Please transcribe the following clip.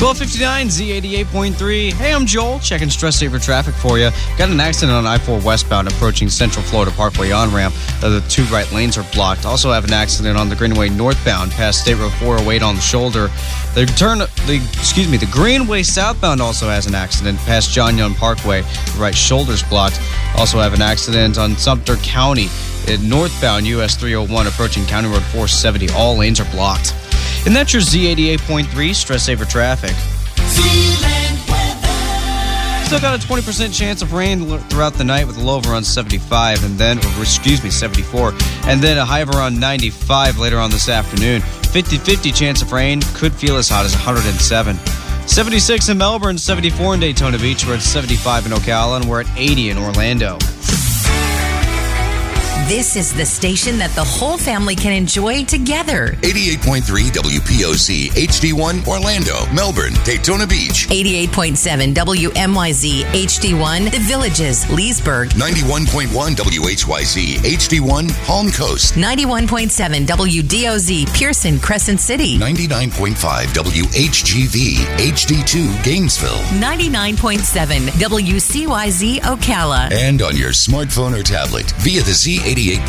1259 Z88.3. Hey, I'm Joel, checking stress saver traffic for you. Got an accident on I-4 westbound approaching Central Florida Parkway on-ramp. The two right lanes are blocked. Also have an accident on the Greenway northbound past State Road 408 on the shoulder. The Greenway southbound also has an accident past John Young Parkway. The right shoulder's blocked. Also have an accident on Sumter County northbound US 301 approaching County Road 470. All lanes are blocked. And that's your Z88.3 stress saver traffic. Still got a 20% chance of rain throughout the night with a low of around 74, and then a high of around 95 later on this afternoon. 50-50 chance of rain, could feel as hot as 107. 76 in Melbourne, 74 in Daytona Beach, we're at 75 in Ocala, and we're at 80 in Orlando. This is the station that the whole family can enjoy together. 88.3 WPOC, HD1, Orlando, Melbourne, Daytona Beach. 88.7 WMYZ, HD1, The Villages, Leesburg. 91.1 WHYZ, HD1, Palm Coast. 91.7 WDOZ, Pearson, Crescent City. 99.5 WHGV, HD2, Gainesville. 99.7 WCYZ, Ocala. And on your smartphone or tablet via the Z88.3